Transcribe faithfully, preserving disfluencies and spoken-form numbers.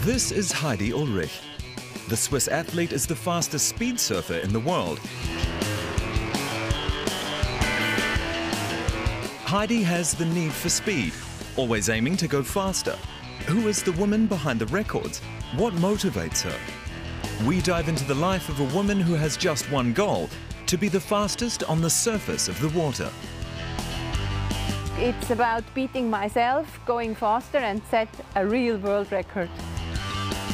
This is Heidi Ulrich. The Swiss athlete is the fastest speed surfer in the world. Heidi has the need for speed, always aiming to go faster. Who is the woman behind the records? What motivates her? We dive into the life of a woman who has just one goal: to be the fastest on the surface of the water. It's about beating myself, going faster and set a real world record.